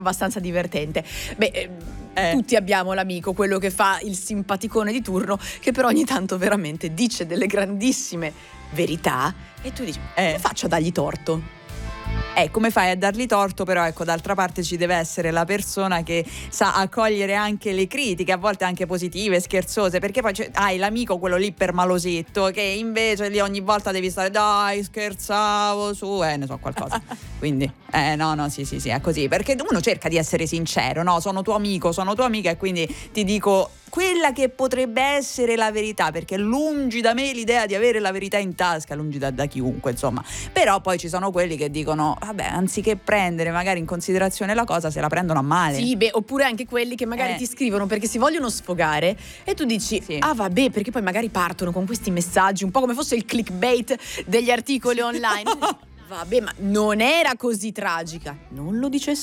abbastanza divertente. Tutti abbiamo l'amico, quello che fa il simpaticone di turno, che però ogni tanto veramente dice delle grandissime verità e tu dici, come faccio a dargli torto? Come fai a dargli torto? Però ecco, d'altra parte ci deve essere la persona che sa accogliere anche le critiche, a volte anche positive, scherzose, perché poi hai l'amico quello lì permalosetto che invece lì ogni volta devi stare, dai, scherzavo su, ne so qualcosa. Quindi no, sì, è così, perché uno cerca di essere sincero, no? Sono tuo amico, sono tua amica e quindi ti dico quella che potrebbe essere la verità, perché lungi da me l'idea di avere la verità in tasca, lungi da chiunque, insomma. Però poi ci sono quelli che dicono, vabbè, anziché prendere magari in considerazione la cosa, se la prendono a male. Sì, oppure anche quelli che magari ti scrivono perché si vogliono sfogare e tu dici, vabbè, perché poi magari partono con questi messaggi, un po' come fosse il clickbait degli articoli online. Vabbè, ma non era così tragica. Non lo dice